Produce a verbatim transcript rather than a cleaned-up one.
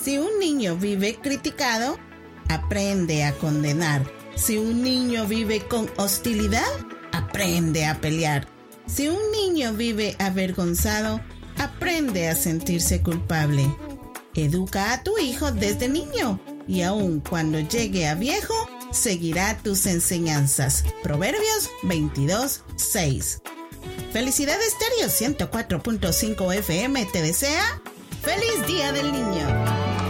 Si un niño vive criticado, aprende a condenar. Si un niño vive con hostilidad, aprende a pelear. Si un niño vive avergonzado, aprende a sentirse culpable. Educa a tu hijo desde niño y aun cuando llegue a viejo, seguirá tus enseñanzas. Proverbios veintidós, seis. Felicidad Estéreo ciento cuatro punto cinco F M te desea ¡Feliz Día del Niño!